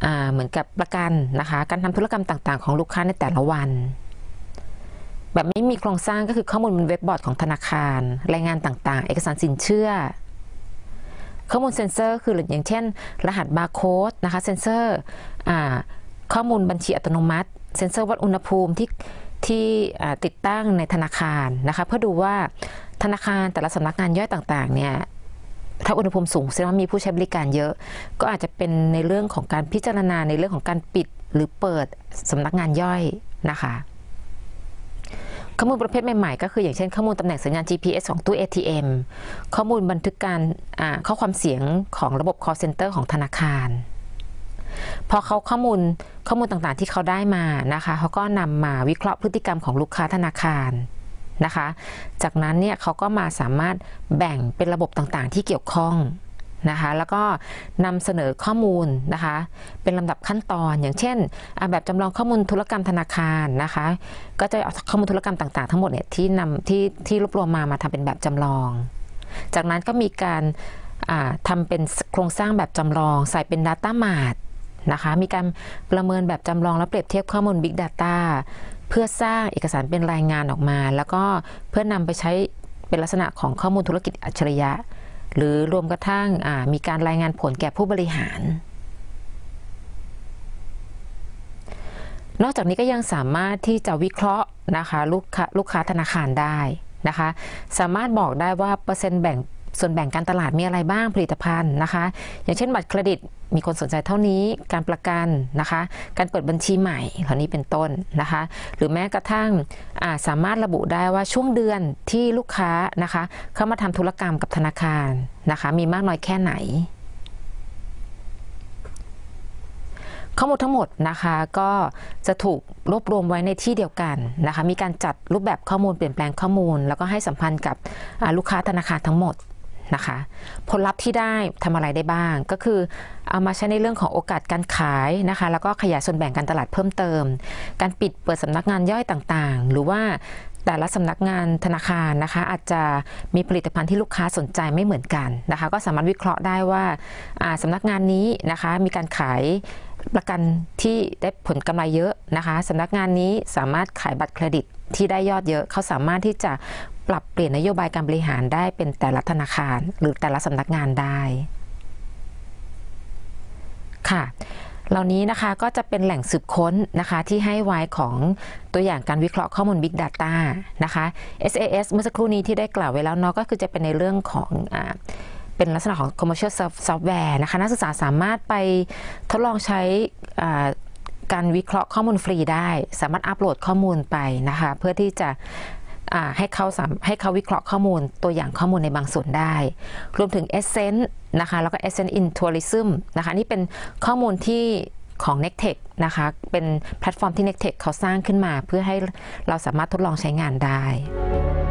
เหมือนกับประกันนะคะการทำธุรกรรมต่างๆของลูกค้าในแต่ละวันแบบไม่มีโครงสร้างก็คือข้อมูลบนเว็บบอร์ดของธนาคารรายงานต่างๆเอกสารสินเชื่อข้อมูลเซ็นเซอร์คืออย่างเช่นรหัสบาร์โค้ดนะคะเซ็นเซอร์ข้อมูลบัญชีอัตโนมัติเซ็นเซอร์วัดอุณหภูมิที่ติดตั้งในธนาคารนะคะเพื่อดูว่าธนาคารแต่ละสำนักงานย่อยต่างๆเนี่ยถ้าอุณหภูมิสูงแสดงว่ามีผู้ใช้บริการเยอะก็อาจจะเป็นในเรื่องของการพิจารณาในเรื่องของการปิดหรือเปิดสำนักงานย่อยนะคะข้อมูลประเภทใหม่ๆก็คืออย่างเช่นข้อมูลตำแหน่งสัญญาณ GPS ของตู้ ATM ข้อมูลบันทึกการข้อความเสียงของระบบ call center ของธนาคารพอเขาข้อมูลต่างๆที่เขาได้มานะคะเขาก็นำมาวิเคราะห์พฤติกรรมของลูกค้าธนาคารนะคะจากนั้นเนี่ยเขาก็มาสามารถแบ่งเป็นระบบต่างๆที่เกี่ยวข้องนะคะแล้วก็นำเสนอข้อมูลนะคะเป็นลำดับขั้นตอนอย่างเช่นแบบจำลองข้อมูลธุรกรรมธนาคารนะคะก็จะเอาข้อมูลธุรกรรมต่างๆทั้งหมดเนี่ยที่รวบรวมมาทำเป็นแบบจำลองจากนั้นก็มีการทำเป็นโครงสร้างแบบจำลองใส่เป็น Data Mart นะคะมีการประเมินแบบจำลองและเปรียบเทียบข้อมูล Big Data เพื่อสร้างเอกสารเป็นรายงานออกมาแล้วก็เพื่อนำไปใช้เป็นลักษณะของข้อมูลธุรกิจอัจฉริยะหรือรวมกระทั่งมีการรายงานผลแก่ผู้บริหารนอกจากนี้ก็ยังสามารถที่จะวิเคราะห์นะคะลูกค้าธนาคารได้นะคะสามารถบอกได้ว่าเปอร์เซ็นต์ส่วนแบ่งการตลาดมีอะไรบ้างผลิตภัณฑ์นะคะอย่างเช่นบัตรเครดิตมีคนสนใจเท่านี้การประกันนะคะการเปิดบัญชีใหม่เหล่านี้เป็นต้นนะคะหรือแม้กระทั่งสามารถระบุได้ว่าช่วงเดือนที่ลูกค้านะคะเข้ามาทำธุรกรรมกับธนาคารนะคะมีมากน้อยแค่ไหนข้อมูลทั้งหมดนะคะก็จะถูกรวบรวมไว้ในที่เดียวกันนะคะมีการจัดรูปแบบข้อมูลเปลี่ยนแปลงข้อมูลแล้วก็ให้สัมพันธ์กับลูกค้าธนาคารทั้งหมดนะคะผลลัพธ์ที่ได้ทำอะไรได้บ้างก็คือเอามาใช้ในเรื่องของโอกาสการขายนะคะแล้วก็ขยายส่วนแบ่งการตลาดเพิ่มเติมการปิดเปิดสำนักงานย่อยต่างๆหรือว่าแต่ละสำนักงานธนาคารนะคะอาจจะมีผลิตภัณฑ์ที่ลูกค้าสนใจไม่เหมือนกันนะคะก็สามารถวิเคราะห์ได้ว่าสำนักงานนี้นะคะมีการขายประกันที่ได้ผลกำไรเยอะนะคะสำนักงานนี้สามารถขายบัตรเครดิตที่ได้ยอดเยอะเขาสามารถที่จะปรับเปลี่ยนนโยบายการบริหารได้เป็นแต่ละธนาคารหรือแต่ละสำนักงานได้ค่ะเหล่านี้นะคะก็จะเป็นแหล่งสืบค้นนะคะที่ให้ไว้ของตัวอย่างการวิเคราะห์ข้อมูล Big Data นะคะ SAS เมื่อสักครู่นี้ที่ได้กล่าวไว้แล้วเนาะก็คือจะเป็นในเรื่องของเป็นลักษณะของ commercial software นะคะนักศึกษาสามารถไปทดลองใช้การวิเคราะห์ข้อมูลฟรีได้สามารถอัปโหลดข้อมูลไปนะคะเพื่อที่จะให้เขาวิเคราะห์ข้อมูลตัวอย่างข้อมูลในบางส่วนได้รวมถึง Essence นะคะแล้วก็ Essence in Tourism นะคะนี่เป็นข้อมูลที่ของ Nectech นะคะเป็นแพลตฟอร์มที่ Nectech เขาสร้างขึ้นมาเพื่อให้เราสามารถทดลองใช้งานได้